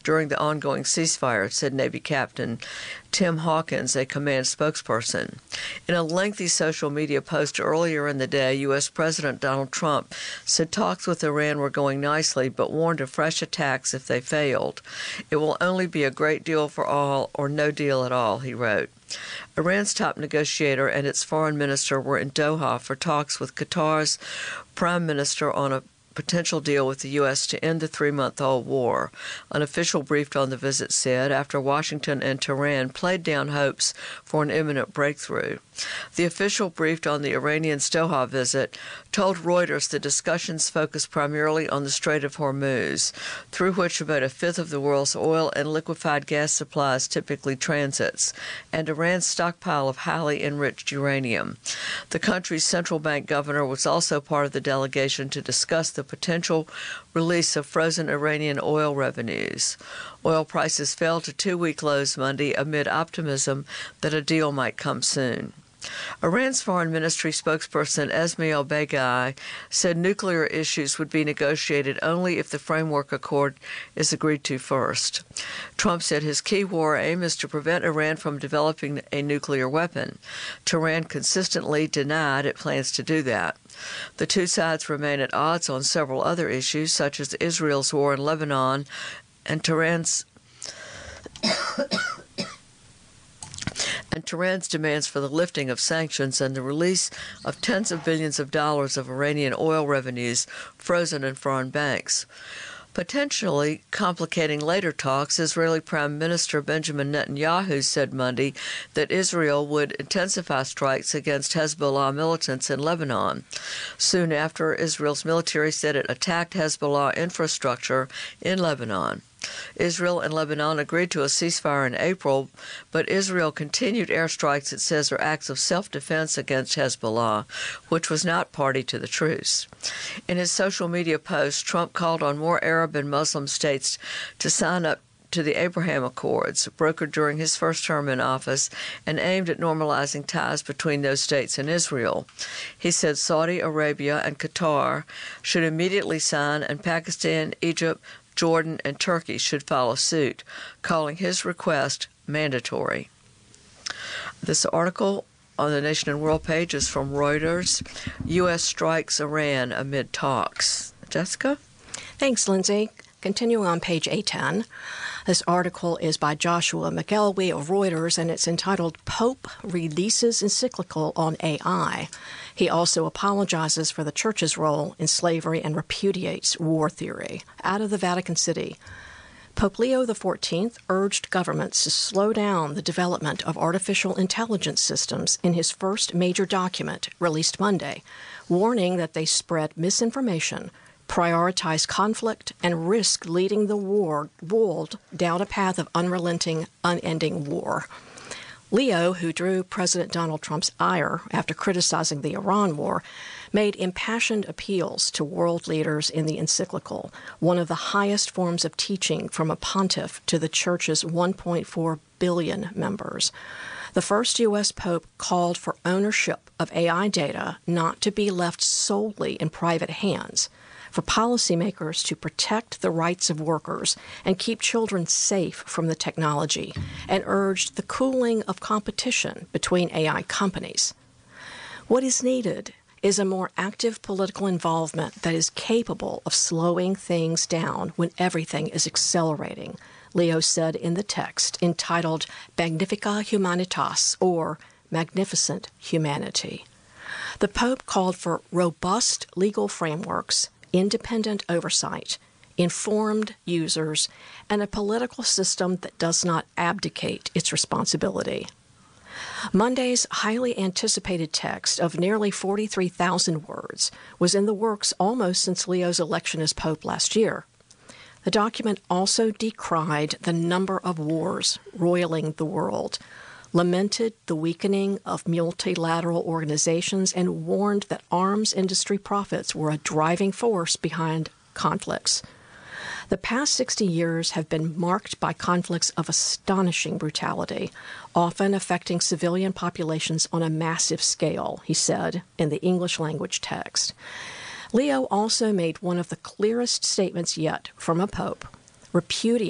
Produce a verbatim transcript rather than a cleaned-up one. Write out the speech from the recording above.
during the ongoing ceasefire, said Navy Captain Tim Hawkins, a command spokesperson. In a lengthy social media post earlier in the day, U S. President Donald Trump said talks with Iran were going nicely, but warned of fresh attacks if they failed. It will only be a great deal for all or no deal at all, he wrote. Iran's top negotiator and its foreign minister were in Doha for talks with Qatar's prime minister on a potential deal with the U S to end the three-month-old war. An official briefed on the visit said after Washington and Tehran played down hopes for an imminent breakthrough. The official briefed on the Iranian's Doha visit told Reuters the discussions focused primarily on the Strait of Hormuz, through which about a fifth of the world's oil and liquefied gas supplies typically transits, and Iran's stockpile of highly enriched uranium. The country's central bank governor was also part of the delegation to discuss the potential release of frozen Iranian oil revenues. Oil prices fell to two-week lows Monday amid optimism that a deal might come soon. Iran's foreign ministry spokesperson Esmail Baghaei said nuclear issues would be negotiated only if the framework accord is agreed to first. Trump said his key war aim is to prevent Iran from developing a nuclear weapon. Tehran consistently denied it plans to do that. The two sides remain at odds on several other issues, such as Israel's war in Lebanon and Tehran's and Tehran's demands for the lifting of sanctions and the release of tens of billions of dollars of Iranian oil revenues frozen in foreign banks. Potentially complicating later talks, Israeli Prime Minister Benjamin Netanyahu said Monday that Israel would intensify strikes against Hezbollah militants in Lebanon. Soon after, Israel's military said it attacked Hezbollah infrastructure in Lebanon. Israel and Lebanon agreed to a ceasefire in April, but Israel continued airstrikes it says are acts of self-defense against Hezbollah, which was not party to the truce. In his social media post, Trump called on more Arab and Muslim states to sign up to the Abraham Accords, brokered during his first term in office and aimed at normalizing ties between those states and Israel. He said Saudi Arabia and Qatar should immediately sign, and Pakistan, Egypt, Jordan, and Turkey should follow suit, calling his request mandatory. This article on the Nation and World page is from Reuters. U S strikes Iran amid talks. Jessica? Thanks, Lindsay. Continuing on page A ten, this article is by Joshua McElwee of Reuters, and it's entitled Pope Releases Encyclical on A I. He also apologizes for the Church's role in slavery and repudiates war theory. Out of the Vatican City, Pope Leo the fourteenth urged governments to slow down the development of artificial intelligence systems in his first major document, released Monday, warning that they spread misinformation, prioritize conflict, and risk leading the war, world down a path of unrelenting, unending war. Leo, who drew President Donald Trump's ire after criticizing the Iran war, made impassioned appeals to world leaders in the encyclical, one of the highest forms of teaching from a pontiff to the Church's one point four billion members. The first U S Pope called for ownership of A I data not to be left solely in private hands, for policymakers to protect the rights of workers and keep children safe from the technology, and urged the cooling of competition between A I companies. What is needed is a more active political involvement that is capable of slowing things down when everything is accelerating, Leo said in the text entitled Magnifica Humanitas, or Magnificent Humanity. The Pope called for robust legal frameworks, independent oversight, informed users, and a political system that does not abdicate its responsibility. Monday's highly anticipated text of nearly forty-three thousand words was in the works almost since Leo's election as Pope last year. The document also decried the number of wars roiling the world, lamented the weakening of multilateral organizations, and warned that arms industry profits were a driving force behind conflicts. The past sixty years have been marked by conflicts of astonishing brutality, often affecting civilian populations on a massive scale, he said in the English language text. Leo also made one of the clearest statements yet from a pope, repudiating